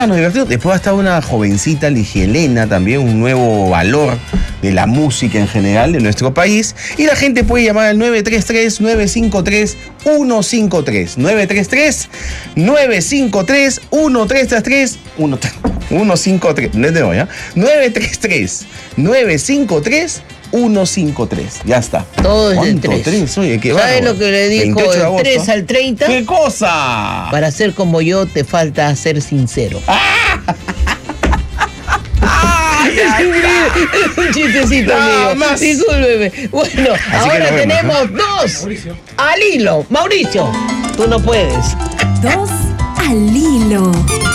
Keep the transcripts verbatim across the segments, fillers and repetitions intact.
nos divertimos. Después va a estar una jovencita, Ligia Elena, también un nuevo valor de la música en general de nuestro país. Y la gente puede llamar al nueve tres tres, nueve cinco tres, uno cinco tres. nueve tres tres, nueve cinco tres, uno tres tres tres. uno cinco tres. No es de hoy, ¿eh? nueve tres tres, nueve cinco tres, uno cinco tres. Ya está. Todo es de ¿Cuánto? tres. tres? Oye, qué ¿Sabes bárbaro. lo que le dijo veintiocho de el agosto. tres al treinta? ¿Qué cosa? Para ser como yo te falta ser sincero. Un chistecito Nada mío. más. Discúlpeme. Bueno, Así que ahora nos vemos, tenemos dos al hilo. Mauricio, tú no puedes. Dos al hilo.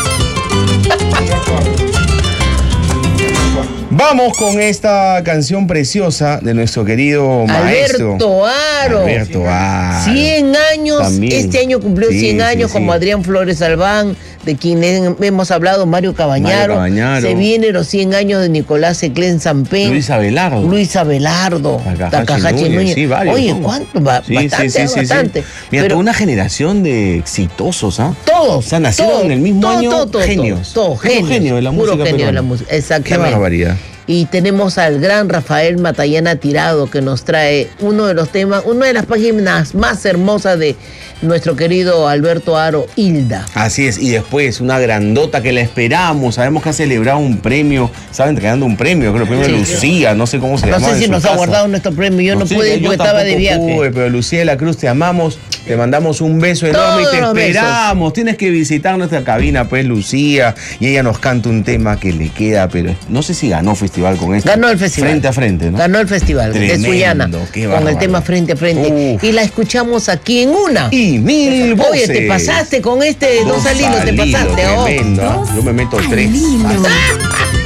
Vamos con esta canción preciosa de nuestro querido maestro Alberto Aro. Alberto Aro. cien años. También. Este año cumplió Sí, cien sí, años, sí. como Adrián Flores Albán, de quien hemos hablado, Mario Cabañaro. Mario Cabañaro. Se vienen los cien años de Nicolás Eclén Sampén. Luis Abelardo. Luis Abelardo. Takahashi Takahashi Núñez, Núñez. sí, varios, Oye, ¿no? ¿cuánto? Ba- Sí, bastante, sí, sí, sí, bastante. sí. Mira, Pero toda una generación de exitosos, ¿ah? todos. O sea, nacieron todos, en el mismo todo, año, todo, todo, genios. Todo, Puro genios. genio de la puro música genio de la peruana. música. Qué Exactamente. barbaridad. Y tenemos al gran Rafael Matallana Tirado, que nos trae uno de los temas, una de las páginas más hermosas de nuestro querido Alberto Aro, Hilda. Así es, y después una grandota que la esperamos. Sabemos que ha celebrado un premio, estaba entregando un premio, creo que el premio Sí. de Lucía, no sé cómo se No llamaba. sé si en su nos ha casa. guardado nuestro premio, yo no, sé, pude yo porque estaba de tampoco viaje. pude, pero Lucía de la Cruz, te amamos, te mandamos un beso enorme Todos y te los besos. esperamos. Tienes que visitar nuestra cabina, pues, Lucía, y ella nos canta un tema que le queda, pero no sé si ganó festival con esto. Ganó el festival. Frente a frente, ¿no? Ganó el festival de Tremendo, Sullana qué con bárbaro. el tema Frente a Frente. Uf. Y la escuchamos aquí en una. Y mil voces. Oye, te pasaste con este dos, al hilo, te al hilo, pasaste. oh. tremendo, ¿ah? Dos Yo me meto al tres. hilo. ¡Ah!